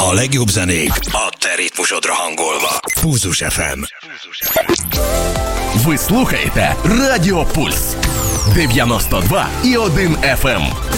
A legjobb zenék a те ритмусодra hangolva. Pulzus FM. Ви слухаєте Радіо Пульс 92,1 FM.